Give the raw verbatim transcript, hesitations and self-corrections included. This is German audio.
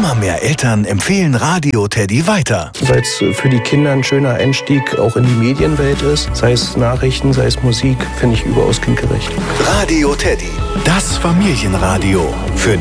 Immer mehr Eltern empfehlen Radio Teddy weiter. Weil es für die Kinder ein schöner Einstieg auch in die Medienwelt ist. Sei es Nachrichten, sei es Musik, finde ich überaus kindgerecht. Radio Teddy, das Familienradio für